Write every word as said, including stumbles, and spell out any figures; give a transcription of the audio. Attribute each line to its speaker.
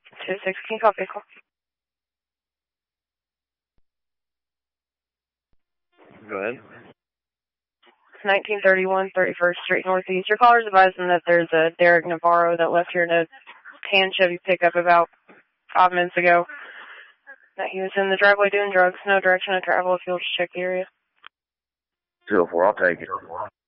Speaker 1: two six, can you call vehicle?
Speaker 2: Go ahead.
Speaker 1: nineteen thirty-one, thirty-first Street Northeast. Your caller's advising that there's a Derek Navarro that left here in a tan Chevy pickup about five minutes ago. That he was in the driveway doing drugs. No direction of travel if you'll just check the area.
Speaker 2: two oh four, I'll take it.